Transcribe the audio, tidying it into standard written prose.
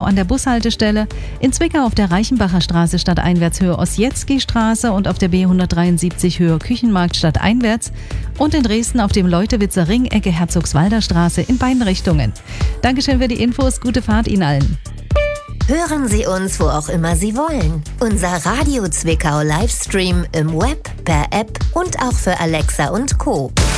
an der Bushaltestelle, in Zwickau auf der Reichenbacher Straße stadteinwärts Höhe Ossietzky-Straße und auf der B173 Höhe Küchenmarkt stadteinwärts und in Dresden auf dem Leutewitzer Ring Ecke Herzogswalder Straße in beiden Richtungen. Dankeschön für die Infos, gute Fahrt Ihnen allen. Hören Sie uns, wo auch immer Sie wollen. Unser Radio Zwickau Livestream im Web, per App und auch für Alexa und Co.